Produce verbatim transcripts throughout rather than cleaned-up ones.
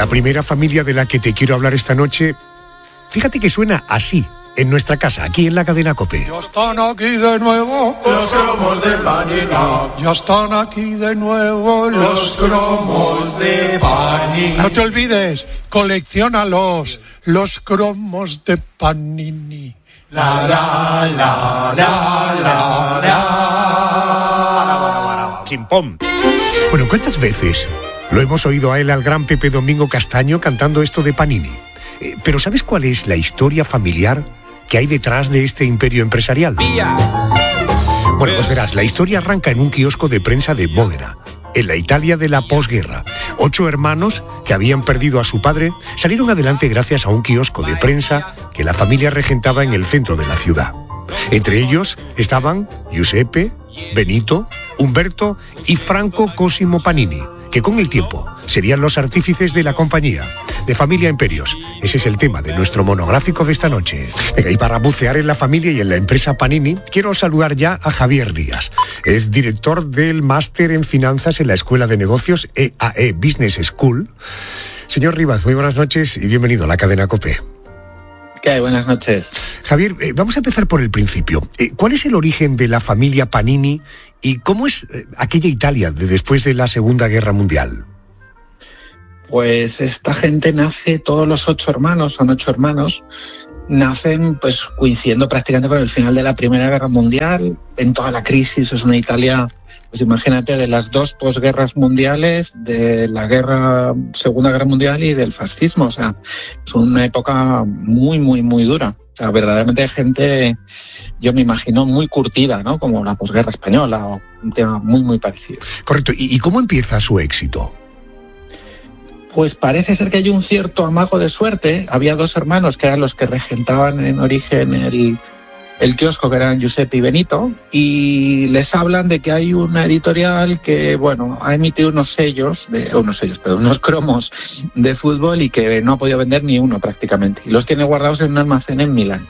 La primera familia de la que te quiero hablar esta noche, fíjate que suena así en nuestra casa, aquí en la cadena COPE. Ya están aquí de nuevo los cromos de Panini. Ya están aquí de nuevo los cromos de Panini. No te olvides, colecciónalos, los cromos de Panini. La la la la la la. Chimpón. Bueno, ¿cuántas veces lo hemos oído a él, al gran Pepe Domingo Castaño, cantando esto de Panini? Eh, pero ¿sabes cuál es la historia familiar que hay detrás de este imperio empresarial? Bueno, pues verás, la historia arranca en un kiosco de prensa de Módena, en la Italia de la posguerra. Ocho hermanos que habían perdido a su padre salieron adelante gracias a un kiosco de prensa que la familia regentaba en el centro de la ciudad. Entre ellos estaban Giuseppe, Benito, Umberto y Franco Cosimo Panini, que con el tiempo serían los artífices de la compañía. De Familia Imperios. Ese es el tema de nuestro monográfico de esta noche. Venga, y para bucear en la familia y en la empresa Panini, quiero saludar ya a Javier Díaz. Es director del máster en finanzas en la Escuela de Negocios E A E Business School. Señor Rivas, muy buenas noches y bienvenido a la cadena COPE. ¿Qué hay? Buenas noches. Javier, eh, vamos a empezar por el principio. Eh, ¿Cuál es el origen de la familia Panini y cómo es eh, aquella Italia de después de la Segunda Guerra Mundial? Pues esta gente nace, todos los ocho hermanos, son ocho hermanos, nacen pues coincidiendo prácticamente con el final de la Primera Guerra Mundial, en toda la crisis. Es una Italia, pues imagínate, de las dos posguerras mundiales, de la guerra, Segunda Guerra Mundial y del fascismo. O sea, es una época muy, muy, muy dura. O sea, verdaderamente hay gente, yo me imagino, muy curtida, ¿no? Como la posguerra española o un tema muy, muy parecido. Correcto. ¿Y, y cómo empieza su éxito? Pues parece ser que hay un cierto amago de suerte. Había dos hermanos que eran los que regentaban en origen el, el kiosco, que eran Giuseppe y Benito, y les hablan de que hay una editorial que, bueno, ha emitido unos sellos, de, unos sellos, perdón, unos cromos de fútbol y que no ha podido vender ni uno prácticamente. Y los tiene guardados en un almacén en Milán.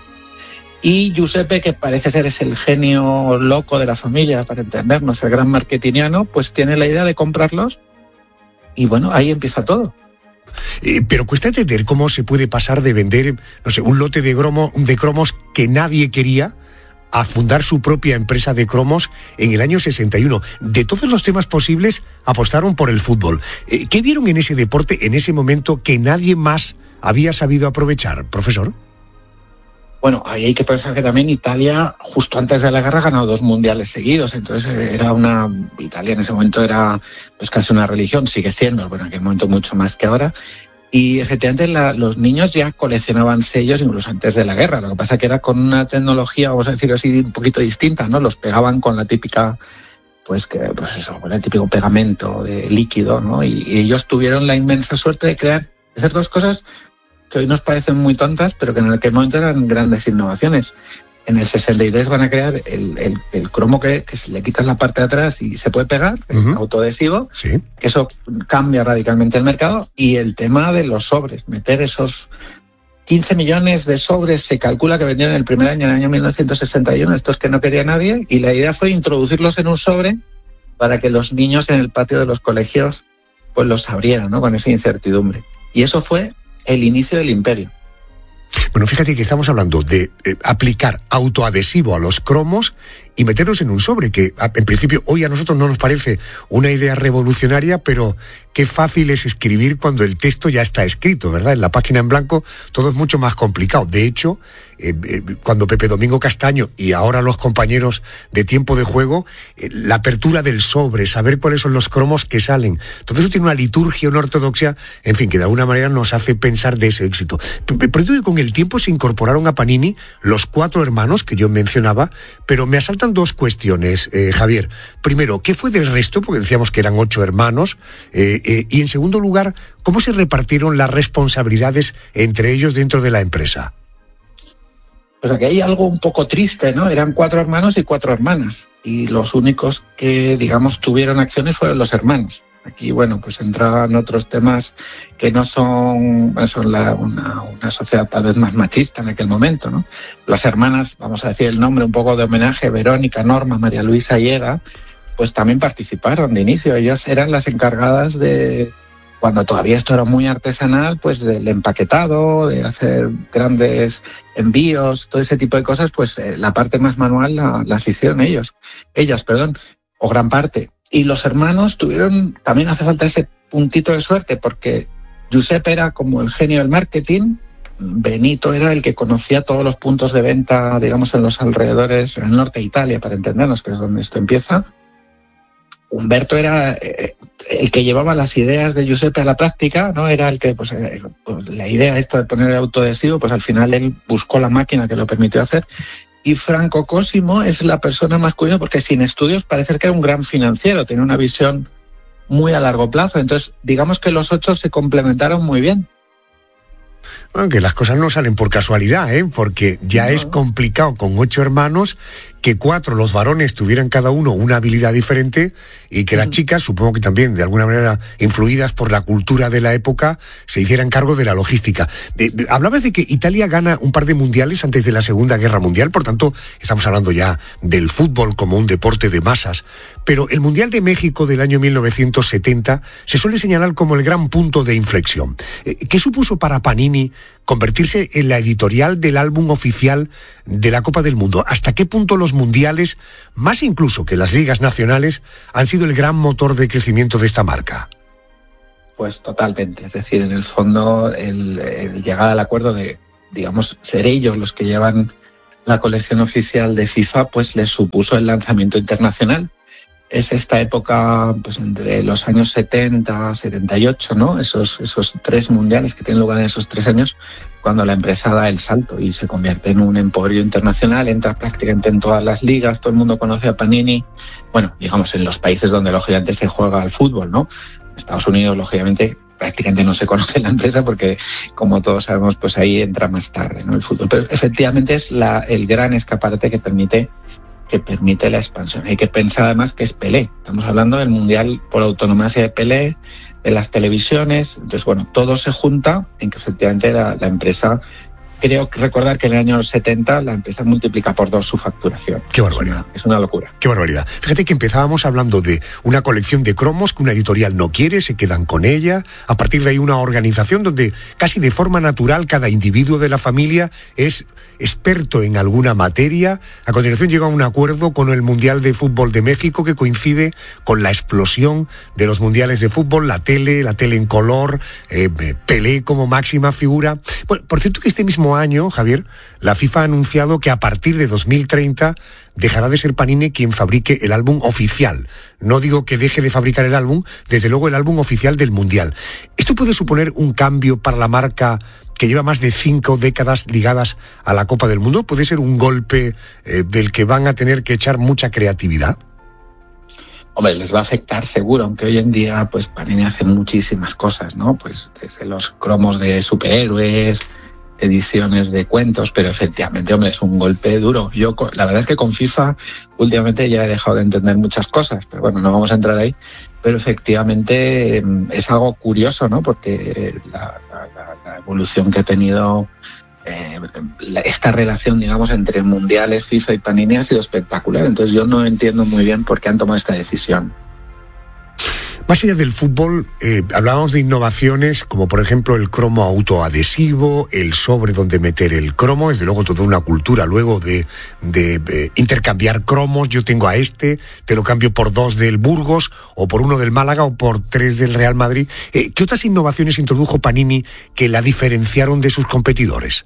Y Giuseppe, que parece ser es el genio loco de la familia, para entendernos, el gran marketingiano, pues tiene la idea de comprarlos. Y bueno, ahí empieza todo. Eh, pero cuesta entender cómo se puede pasar de vender, no sé, un lote de, cromo, de cromos que nadie quería a fundar su propia empresa de cromos en el año sesenta y uno. De todos los temas posibles, apostaron por el fútbol. Eh, ¿Qué vieron en ese deporte, en ese momento, que nadie más había sabido aprovechar, profesor? Bueno, ahí hay que pensar que también Italia, justo antes de la guerra, ha ganado dos mundiales seguidos. Entonces era una... Italia en ese momento era pues casi una religión, sigue siendo, bueno, en aquel momento mucho más que ahora. Y efectivamente la, los niños ya coleccionaban sellos incluso antes de la guerra. Lo que pasa que era con una tecnología, vamos a decirlo así, un poquito distinta, ¿no? Los pegaban con la típica, pues que, pues eso, con el típico pegamento de líquido, ¿no? Y, y ellos tuvieron la inmensa suerte de crear, de hacer dos cosas que hoy nos parecen muy tontas, pero que en aquel momento eran grandes innovaciones. En el sesenta y tres van a crear el, el, el cromo que, que se le quitas la parte de atrás y se puede pegar, uh-huh. El autoadhesivo, sí. Que eso cambia radicalmente el mercado, y el tema de los sobres, meter esos quince millones de sobres, se calcula que vendieron el primer año, en el año mil novecientos sesenta y uno, estos que no quería nadie, y la idea fue introducirlos en un sobre para que los niños en el patio de los colegios pues los abrieran, ¿no? Con esa incertidumbre. Y eso fue el inicio del imperio. Bueno, fíjate que estamos hablando de eh, aplicar autoadhesivo a los cromos y meterlos en un sobre, que en principio hoy a nosotros no nos parece una idea revolucionaria, pero qué fácil es escribir cuando el texto ya está escrito, ¿verdad? En la página en blanco todo es mucho más complicado. De hecho, eh, eh, cuando Pepe Domingo Castaño y ahora los compañeros de Tiempo de Juego, eh, la apertura del sobre, saber cuáles son los cromos que salen, todo eso tiene una liturgia, una ortodoxia, en fin, que de alguna manera nos hace pensar de ese éxito. Por eso que con el tiempo se incorporaron a Panini los cuatro hermanos que yo mencionaba, pero me asaltan dos cuestiones, eh, Javier. Primero, ¿qué fue del resto? Porque decíamos que eran ocho hermanos. Eh, eh, y en segundo lugar, ¿cómo se repartieron las responsabilidades entre ellos dentro de la empresa? Pues aquí hay algo un poco triste, ¿no? Eran cuatro hermanos y cuatro hermanas. Y los únicos que, digamos, tuvieron acciones fueron los hermanos. Aquí, bueno, pues entraban otros temas que no son, son la, una, una sociedad tal vez más machista en aquel momento, ¿no? Las hermanas, vamos a decir el nombre un poco de homenaje, Verónica, Norma, María Luisa y Eda, pues también participaron de inicio. Ellas eran las encargadas de, cuando todavía esto era muy artesanal, pues del empaquetado, de hacer grandes envíos, todo ese tipo de cosas, pues eh, la parte más manual la, las hicieron ellos, ellas, perdón, o gran parte. Y los hermanos tuvieron, también hace falta ese puntito de suerte, porque Giuseppe era como el genio del marketing, Benito era el que conocía todos los puntos de venta, digamos, en los alrededores, en el norte de Italia, para entendernos, que es donde esto empieza. Humberto era eh, el que llevaba las ideas de Giuseppe a la práctica, ¿no? Era el que, pues, eh, pues la idea esta de poner el autoadhesivo, pues al final él buscó la máquina que lo permitió hacer. Y Franco Cosimo es la persona más curiosa porque sin estudios parece que era un gran financiero, tenía una visión muy a largo plazo. Entonces, digamos que los ocho se complementaron muy bien. Bueno, que las cosas no salen por casualidad, ¿eh? Porque ya no. Es complicado con ocho hermanos que cuatro, los varones, tuvieran cada uno una habilidad diferente y que mm. las chicas, supongo que también de alguna manera influidas por la cultura de la época, se hicieran cargo de la logística. De, de, hablabas de que Italia gana un par de mundiales antes de la Segunda Guerra Mundial, por tanto, estamos hablando ya del fútbol como un deporte de masas, pero el Mundial de México del año mil novecientos setenta se suele señalar como el gran punto de inflexión. ¿Qué supuso para Panini convertirse en la editorial del álbum oficial de la Copa del Mundo? ¿Hasta qué punto los mundiales, más incluso que las ligas nacionales, han sido el gran motor de crecimiento de esta marca? Pues totalmente, es decir, en el fondo el, el llegar al acuerdo de, digamos, ser ellos los que llevan la colección oficial de FIFA, pues les supuso el lanzamiento internacional. Es esta época, pues entre los años setenta, setenta y ocho, ¿no? Esos, esos tres mundiales que tienen lugar en esos tres años, cuando la empresa da el salto y se convierte en un emporio internacional, entra prácticamente en todas las ligas, todo el mundo conoce a Panini, bueno, digamos en los países donde lógicamente se juega al fútbol, ¿no? En Estados Unidos, lógicamente, prácticamente no se conoce la empresa porque, como todos sabemos, pues ahí entra más tarde, ¿no? El fútbol. Pero efectivamente es la, el gran escaparate que permite que permite la expansión. Hay que pensar además que es Pelé. Estamos hablando del Mundial por autonomía de Pelé, de las televisiones. Entonces, bueno, todo se junta en que efectivamente la, la empresa, creo que recordar que en el año setenta la empresa multiplica por dos su facturación. ¡Qué barbaridad! Es una, es una locura. ¡Qué barbaridad! Fíjate que empezábamos hablando de una colección de cromos que una editorial no quiere, se quedan con ella. A partir de ahí una organización donde casi de forma natural cada individuo de la familia es experto en alguna materia. A continuación llega a un acuerdo con el Mundial de Fútbol de México que coincide con la explosión de los mundiales de fútbol, la tele, la tele en color, eh, Pelé como máxima figura. Bueno, por cierto que este mismo año, Javier, la FIFA ha anunciado que a partir de dos mil treinta dejará de ser Panini quien fabrique el álbum oficial. No digo que deje de fabricar el álbum, desde luego el álbum oficial del Mundial. ¿Esto puede suponer un cambio para la marca que lleva más de cinco décadas ligadas a la Copa del Mundo? ¿Puede ser un golpe eh, del que van a tener que echar mucha creatividad? Hombre, les va a afectar seguro, aunque hoy en día pues Panini hace muchísimas cosas, ¿no? Pues desde los cromos de superhéroes, ediciones de cuentos, pero efectivamente, hombre, es un golpe duro. Yo, la verdad es que con FIFA últimamente ya he dejado de entender muchas cosas, pero bueno, no vamos a entrar ahí. Pero efectivamente es algo curioso, ¿no? Porque la, la, la evolución que ha tenido eh, esta relación, digamos, entre mundiales, FIFA y Panini ha sido espectacular. Entonces yo no entiendo muy bien por qué han tomado esta decisión. Más allá del fútbol, eh, hablábamos de innovaciones como por ejemplo el cromo autoadhesivo, el sobre donde meter el cromo, desde luego toda una cultura luego de, de, de intercambiar cromos. Yo tengo a este, te lo cambio por dos del Burgos, o por uno del Málaga, o por tres del Real Madrid. Eh, ¿Qué otras innovaciones introdujo Panini que la diferenciaron de sus competidores?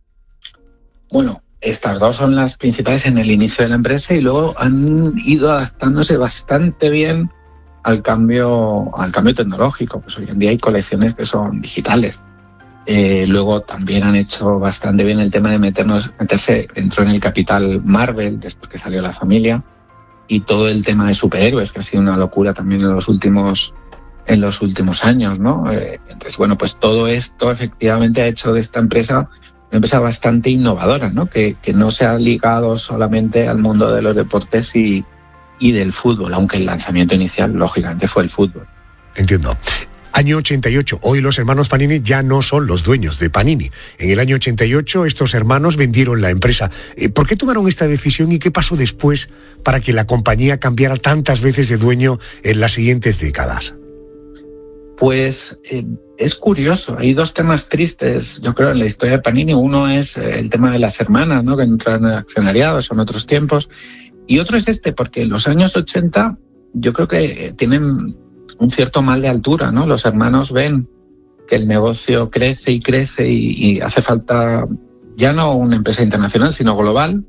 Bueno, estas dos son las principales en el inicio de la empresa y luego han ido adaptándose bastante bien al cambio al cambio tecnológico. Pues hoy en día hay colecciones que son digitales. Eh, luego también han hecho bastante bien el tema de meternos, meterse, entró en el capital Marvel después que salió La Familia, y todo el tema de superhéroes, que ha sido una locura también en los últimos en los últimos años, ¿no? Eh, entonces, bueno, pues todo esto efectivamente ha hecho de esta empresa una empresa bastante innovadora, ¿no? Que, que no se ha ligado solamente al mundo de los deportes y y del fútbol, aunque el lanzamiento inicial, lógicamente, fue el fútbol. Entiendo. Año ochenta y ocho, hoy los hermanos Panini ya no son los dueños de Panini. En el año ochenta y ocho estos hermanos vendieron la empresa. ¿Por qué tomaron esta decisión y qué pasó después para que la compañía cambiara tantas veces de dueño en las siguientes décadas? Pues eh, es curioso, hay dos temas tristes, yo creo, en la historia de Panini. Uno es el tema de las hermanas, ¿no?, que entran en el accionariado, son otros tiempos. Y otro es este, porque en los años ochenta yo creo que tienen un cierto mal de altura, ¿no? Los hermanos ven que el negocio crece y crece y, y hace falta ya no una empresa internacional, sino global.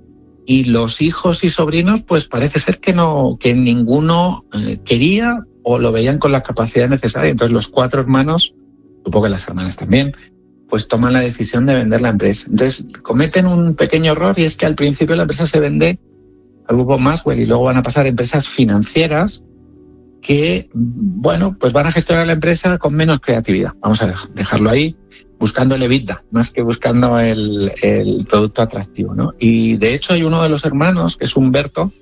Y los hijos y sobrinos, pues parece ser que no, que ninguno eh, quería o lo veían con la capacidad necesaria. Entonces los cuatro hermanos, supongo que las hermanas también, pues toman la decisión de vender la empresa. Entonces cometen un pequeño error, y es que al principio la empresa se vende al grupo Maxwell y luego van a pasar a empresas financieras que, bueno, pues van a gestionar la empresa con menos creatividad. Vamos a dejarlo ahí, buscando el EBITDA, más que buscando el, el producto atractivo, ¿no? Y de hecho hay uno de los hermanos, que es Humberto,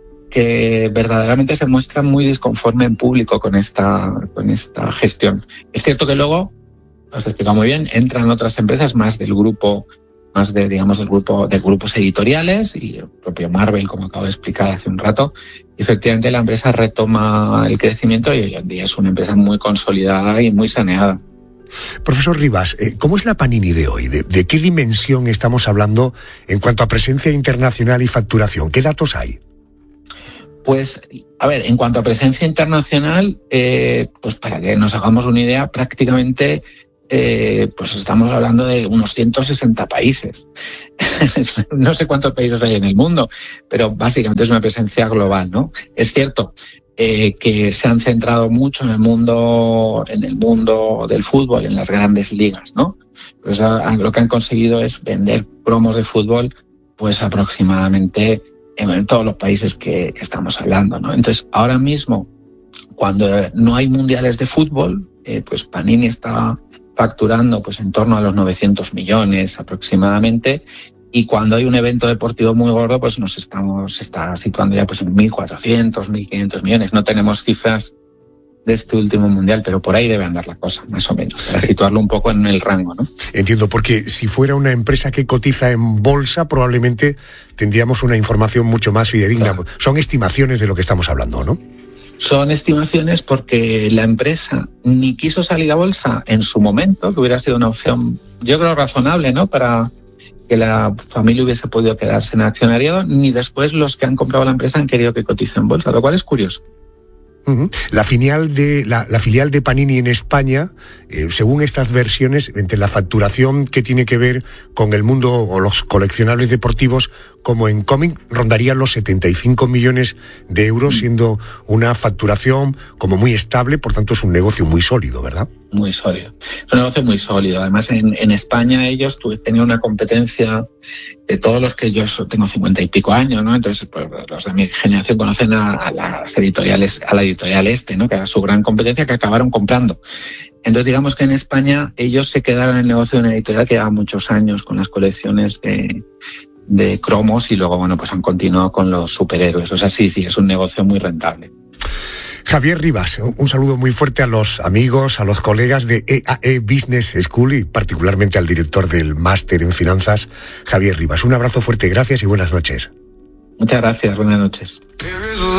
que verdaderamente se muestra muy disconforme en público con esta, con esta gestión. Es cierto que luego, os he explicado muy bien, entran otras empresas más del grupo, más de, digamos, del grupo, de grupos editoriales, y el propio Marvel, como acabo de explicar hace un rato. Y efectivamente la empresa retoma el crecimiento y hoy en día es una empresa muy consolidada y muy saneada. Profesor Rivas, ¿cómo es la Panini de hoy? ¿De, de qué dimensión estamos hablando en cuanto a presencia internacional y facturación? ¿Qué datos hay? Pues, a ver, en cuanto a presencia internacional, eh, pues para que nos hagamos una idea, prácticamente eh, pues estamos hablando de unos ciento sesenta países. No sé cuántos países hay en el mundo, pero básicamente es una presencia global, ¿no? Es cierto eh, que se han centrado mucho en el mundo, en el mundo del fútbol, en las grandes ligas, ¿no? Pues a, lo que han conseguido es vender cromos de fútbol, pues aproximadamente en todos los países que, que estamos hablando, ¿no? Entonces, ahora mismo, cuando no hay mundiales de fútbol, eh, pues Panini está facturando pues en torno a los novecientos millones aproximadamente, y cuando hay un evento deportivo muy gordo, pues nos estamos está situando ya pues en mil cuatrocientos, mil quinientos millones. No tenemos cifras de este último mundial, pero por ahí debe andar la cosa, más o menos, para situarlo un poco en el rango, ¿no? Entiendo, porque si fuera una empresa que cotiza en bolsa, probablemente tendríamos una información mucho más fidedigna. Claro. Son estimaciones de lo que estamos hablando, ¿no? Son estimaciones porque la empresa ni quiso salir a bolsa en su momento, que hubiera sido una opción, yo creo, razonable, ¿no?, para que la familia hubiese podido quedarse en accionariado, ni después los que han comprado la empresa han querido que cotice en bolsa, lo cual es curioso. Uh-huh. La filial de la, la filial de Panini en España, eh, según estas versiones, entre la facturación que tiene que ver con el mundo o los coleccionables deportivos, como en cómic, rondaría los setenta y cinco millones de euros, siendo una facturación como muy estable, por tanto es un negocio muy sólido, ¿verdad? Muy sólido. Es un negocio muy sólido. Además, en, en España ellos tenían una competencia de todos los que yo tengo cincuenta y pico años, ¿no? Entonces, pues, los de mi generación conocen a, a las editoriales, a la editorial Este, ¿no?, que era su gran competencia, que acabaron comprando. Entonces, digamos que en España ellos se quedaron en el negocio de una editorial que lleva muchos años con las colecciones de, de cromos, y luego, bueno, pues han continuado con los superhéroes. O sea, sí, sí, es un negocio muy rentable. Javier Rivas, un saludo muy fuerte a los amigos, a los colegas de E A E Business School y particularmente al director del máster en finanzas, Javier Rivas. Un abrazo fuerte, gracias y buenas noches. Muchas gracias, buenas noches.